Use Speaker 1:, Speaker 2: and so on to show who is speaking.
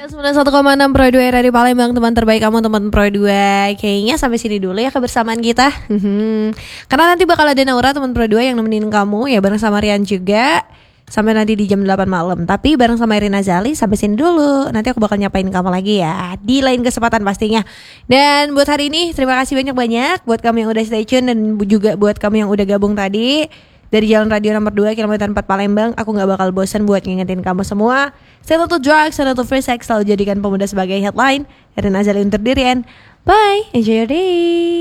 Speaker 1: 91,6 Pro 2 Radio Palembang, teman terbaik kamu, teman Pro 2. Kayaknya sampai sini dulu ya kebersamaan kita. Karena nanti bakal ada Naura, teman Pro 2 yang nemenin kamu ya, bareng sama Rian juga sampai nanti di jam 8 malam. Tapi bareng sama Irina Zali sampai sini dulu. Nanti aku bakal nyapain kamu lagi ya di lain kesempatan pastinya. Dan buat hari ini terima kasih banyak-banyak buat kamu yang udah stay tune, dan juga buat kamu yang udah gabung tadi dari Jalan Radio nomor 2 kilometer 4 Palembang. Aku gak bakal bosan buat ngingetin kamu semua, stay to drugs, stay to free sex, selalu jadikan pemuda sebagai headline. Irina Zali undur diri, and bye, enjoy your day.